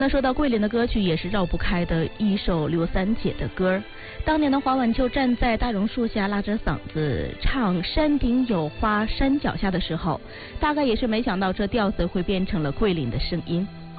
那说到桂林的歌曲，也是绕不开的一首刘三姐的歌。当年的黄婉秋站在大榕树下拉着嗓子唱山顶有花山脚下的时候，大概也是没想到这调子会变成了桂林的声音。